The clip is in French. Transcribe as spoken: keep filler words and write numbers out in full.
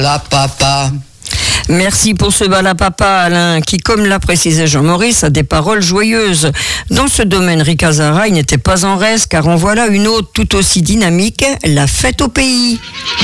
La papa. Merci pour ce balapapa, Alain, qui, comme l'a précisé Jean-Maurice, a des paroles joyeuses. Dans ce domaine, Rika Zaraï n'était pas en reste, car en voilà une autre tout aussi dynamique, la fête au pays.